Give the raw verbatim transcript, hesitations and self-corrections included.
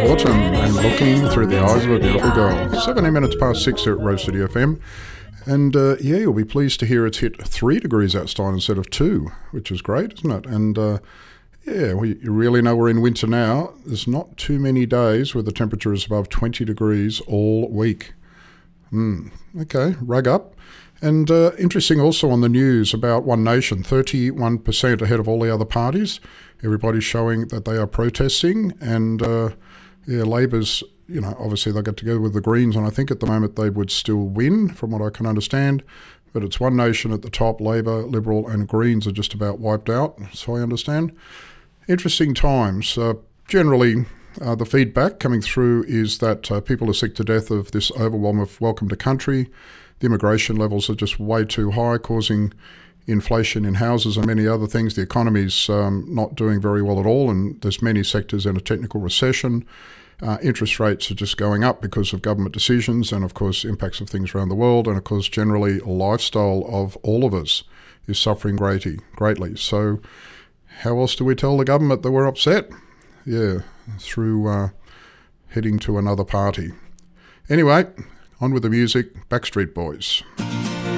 autumn and looking through the eyes of a beautiful girl. seventeen minutes past six here at Rose City F M. And uh, yeah, you'll be pleased to hear it's hit three degrees outside instead of two, which is great, isn't it? And uh, yeah, we, you really know we're in winter now. There's not too many days where the temperature is above twenty degrees all week. Mm, okay, rug up. And uh, interesting also on the news about One Nation, thirty-one percent ahead of all the other parties. Everybody's showing that they are protesting, and uh, yeah, Labor's, you know, obviously they'll get together with the Greens, and I think at the moment they would still win, from what I can understand. But it's One Nation at the top. Labor, Liberal and Greens are just about wiped out, so I understand. Interesting times. Uh, generally, uh, the feedback coming through is that uh, people are sick to death of this overwhelm of welcome to country. The immigration levels are just way too high, causing inflation in houses and many other things. The economy's um, not doing very well at all, and there's many sectors in a technical recession. Uh, interest rates are just going up because of government decisions and, of course, impacts of things around the world. And, of course, generally, a lifestyle of all of us is suffering greatly. greatly. So how else do we tell the government that we're upset? Yeah, through uh, heading to another party. Anyway, on with the music. Backstreet Boys.